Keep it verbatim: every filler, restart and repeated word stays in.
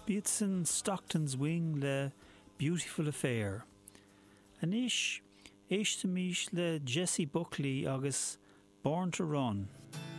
Bíod san Stockton's Wing le Beautiful Affair. Anis éiste mís le Jessie Buckley agus Born to Run.